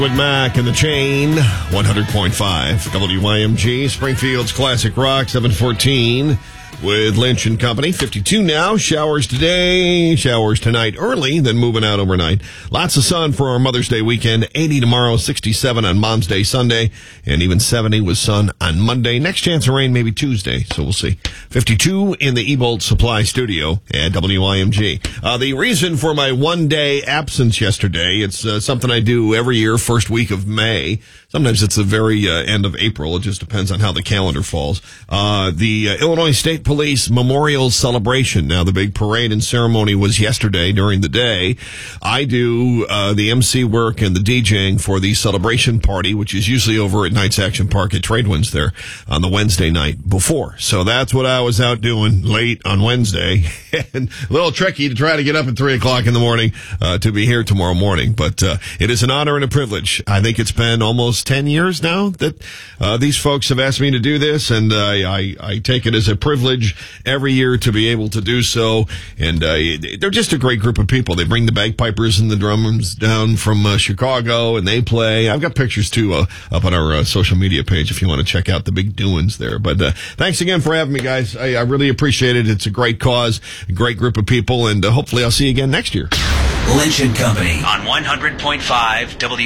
With Mac and the Chain, 100.5 WYMG, Springfield's Classic Rock, 714 with Lynch and Company. 52 now, showers today, showers tonight early, then moving out overnight. Lots of sun for our Mother's Day weekend, 80 tomorrow, 67 on Mom's Day Sunday, and even 70 with sun on Monday. Next chance of rain maybe Tuesday, so we'll see. 52 in the Ebolt Supply Studio at WYMG. The reason for my one-day absence yesterday, it's something I do every year, first week of May. Sometimes it's the very end of April. It just depends on how the calendar falls. The Illinois State Police Memorial Celebration. Now, the big parade and ceremony was yesterday during the day. I do the MC work and the DJing for the celebration party, which is usually over at Knights Action Park at Tradewinds there on the Wednesday night before. So that's what I was out doing late on Wednesday. And a little tricky to try to get up at 3 o'clock in the morning to be here tomorrow morning. But it is an honor and a privilege. I think it's been almost 10 years now that these folks have asked me to do this, and I take it as a privilege every year to be able to do so. And they're just a great group of people. They bring the bagpipers and the drummers down from Chicago, and they play. I've got pictures, too, up on our social media page if you want to check out the big doings there. But thanks again for having me, guys. I really appreciate it. It's a great cause, a great group of people, and hopefully I'll see you again next year. Lynch and Company on 100.5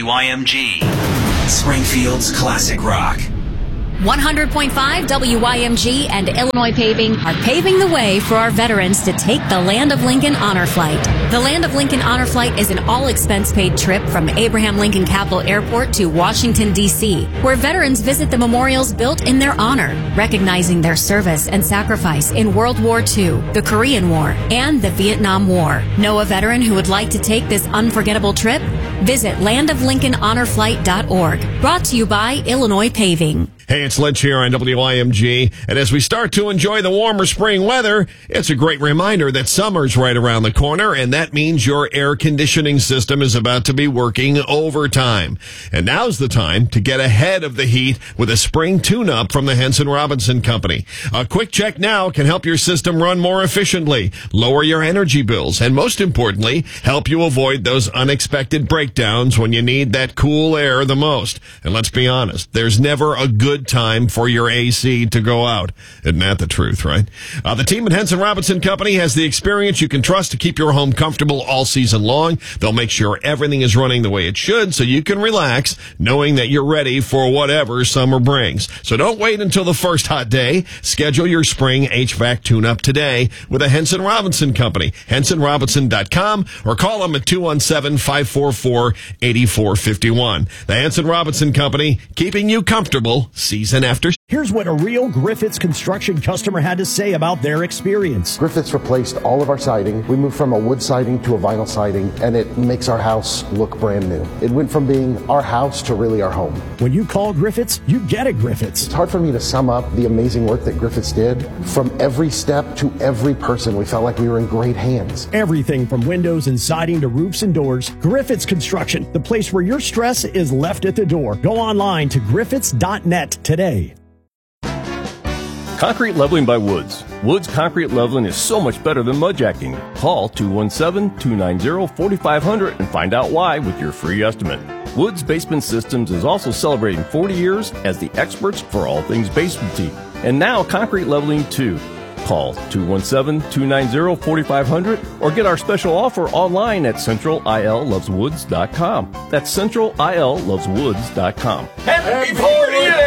WYMG, Springfield's Classic Rock. 100.5 WYMG and Illinois Paving are paving the way for our veterans to take the Land of Lincoln Honor Flight. The Land of Lincoln Honor Flight is an all-expense-paid trip from Abraham Lincoln Capital Airport to Washington, D.C., where veterans visit the memorials built in their honor, recognizing their service and sacrifice in World War II, the Korean War, and the Vietnam War. Know a veteran who would like to take this unforgettable trip? Visit landoflincolnhonorflight.org. Brought to you by Illinois Paving. Hey, it's Lynch here on WYMG, and as we start to enjoy the warmer spring weather, it's a great reminder that summer's right around the corner, and that means your air conditioning system is about to be working overtime. And now's the time to get ahead of the heat with a spring tune-up from the Henson Robinson Company. A quick check now can help your system run more efficiently, lower your energy bills, and most importantly, help you avoid those unexpected breakdowns when you need that cool air the most. And let's be honest, there's never a good time for your AC to go out. Isn't that the truth, right? The team at Henson Robinson Company has the experience you can trust to keep your home comfortable all season long. They'll make sure everything is running the way it should so you can relax knowing that you're ready for whatever summer brings. So don't wait until the first hot day. Schedule your spring HVAC tune-up today with the Henson Robinson Company. HensonRobinson.com or call them at 217-544-8451. The Henson Robinson Company, keeping you comfortable season after. Here's what a real Griffiths construction customer had to say about their experience. Griffiths replaced all of our siding. We moved from a wood siding to a vinyl siding, and it makes our house look brand new. It went from being our house to really our home. When you call Griffiths, you get a Griffiths. It's hard for me to sum up the amazing work that Griffiths did. From every step to every person, we felt like we were in great hands. Everything from windows and siding to roofs and doors. Griffiths Construction, the place where your stress is left at the door. Go online to griffiths.net today. Concrete leveling by Woods. Woods Concrete Leveling is so much better than mudjacking. Call 217-290-4500 and find out why with your free estimate. Woods Basement Systems is also celebrating 40 years as the experts for all things basementy. And now concrete leveling too. Call 217-290-4500 or get our special offer online at centralilloveswoods.com. That's centralilloveswoods.com. Happy 40th!